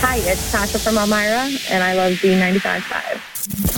Hi, it's Tasha from Elmira, and I love Z95.5.